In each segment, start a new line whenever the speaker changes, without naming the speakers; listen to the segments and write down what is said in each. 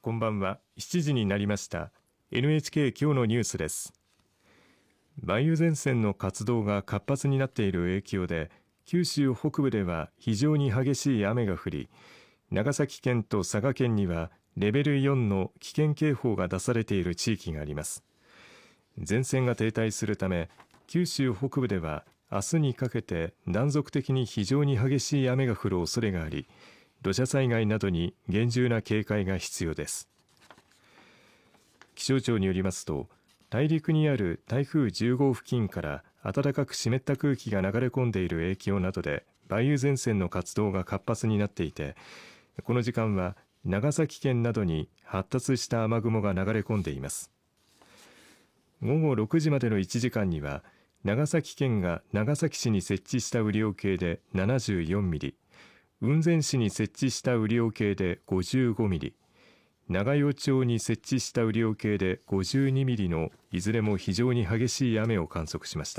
こんばんは。7時になりました。 NHK 今日のニュースです。梅雨前線の活動が活発になっている影響で、九州北部では非常に激しい雨が降り、長崎県と佐賀県にはレベル4の危険警報が出されている地域があります。前線が停滞するため、九州北部では明日にかけて断続的に非常に激しい雨が降る恐れがあり、土砂災害などに厳重な警戒が必要です。気象庁によりますと、大陸にある台風10号付近から暖かく湿った空気が流れ込んでいる影響などで梅雨前線の活動が活発になっていて、この時間は長崎県などに発達した雨雲が流れ込んでいます。午後6時までの1時間には、長崎県が長崎市に設置した雨量計で74ミリ、雲仙市に設置した雨量計で55ミリ、長与町に設置した雨量計で52ミリのいずれも非常に激しい雨を観測しました。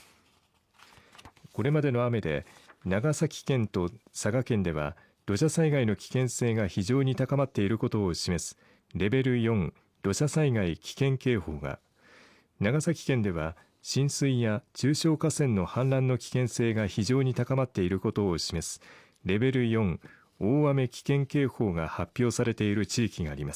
これまでの雨で長崎県と佐賀県では土砂災害の危険性が非常に高まっていることを示すレベル4土砂災害危険警報が、長崎県では浸水や中小河川の氾濫の危険性が非常に高まっていることを示すレベル4大雨危険警報が発表されている地域があります。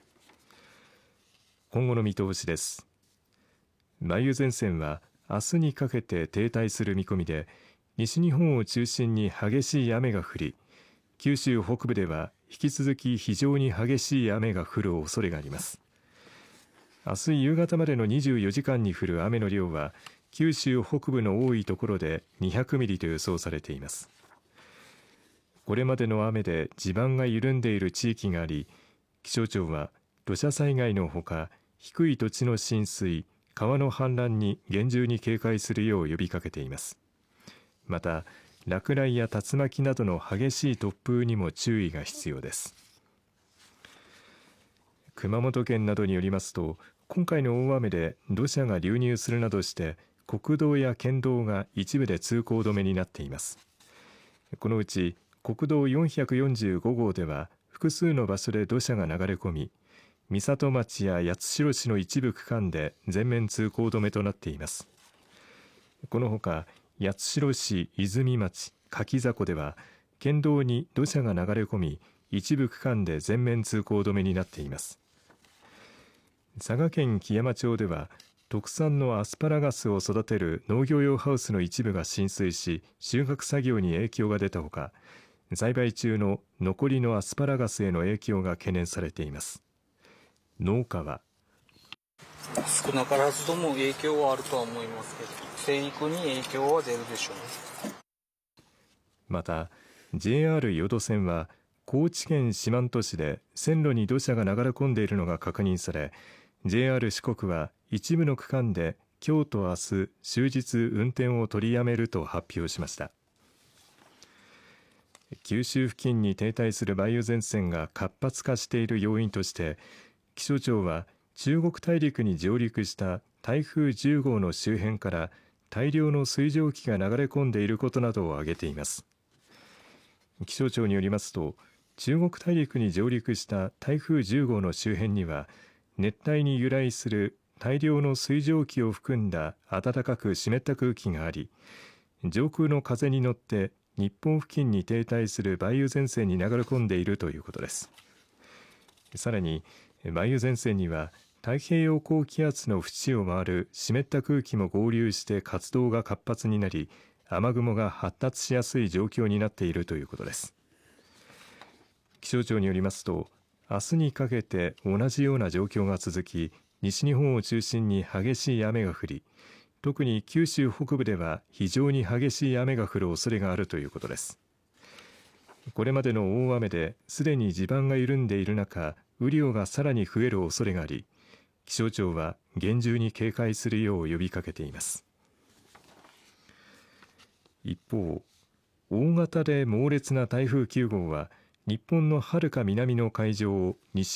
今後の見通しです。梅雨前線は明日にかけて停滞する見込みで、西日本を中心に激しい雨が降り、九州北部では引き続き非常に激しい雨が降る恐れがあります。明日夕方までの24時間に降る雨の量は、九州北部の多いところで200ミリと予想されています。これまでの雨で地盤が緩んでいる地域があり、気象庁は土砂災害のほか、低い土地の浸水、川の氾濫に厳重に警戒するよう呼びかけています。また、落雷や竜巻などの激しい突風にも注意が必要です。熊本県などによりますと、今回の大雨で土砂が流入するなどして国道や県道が一部で通行止めになっています。このうち国道445号では複数の場所で土砂が流れ込み、美里町や八代市の一部区間で全面通行止めとなっています。このほか八代市泉町柿迫では県道に土砂が流れ込み、一部区間で全面通行止めになっています。佐賀県基山町では特産のアスパラガスを育てる農業用ハウスの一部が浸水し、収穫作業に影響が出たほか、栽培中の残りのアスパラガスへの影響が懸念されています。農家は、
少なからずとも影響はあるとは思いますけど、生育に影響は出るでしょう。
また JR 淀線は高知県四万十市で線路に土砂が流れ込んでいるのが確認され、 JR 四国は一部の区間で今日と明日終日運転を取りやめると発表しました。九州付近に停滞する梅雨前線が活発化している要因として、気象庁は中国大陸に上陸した台風10号の周辺から大量の水蒸気が流れ込んでいることなどを挙げています。気象庁によりますと、中国大陸に上陸した台風10号の周辺には熱帯に由来する大量の水蒸気を含んだ暖かく湿った空気があり、上空の風に乗って日本付近に停滞する梅雨前線に流れ込んでいるということです。さらに梅雨前線には太平洋高気圧の縁を回る湿った空気も合流して活動が活発になり、雨雲が発達しやすい状況になっているということです。気象庁によりますと、明日にかけて同じような状況が続き、西日本を中心に激しい雨が降り、特に九州北部では非常に激しい雨が降る恐れがあるということです。これまでの大雨ですでに地盤が緩んでいる中、雨量がさらに増える恐れがあり、気象庁は厳重に警戒するよう呼びかけています。一方、大型で猛烈な台風9号は日本のはるか南の海上を西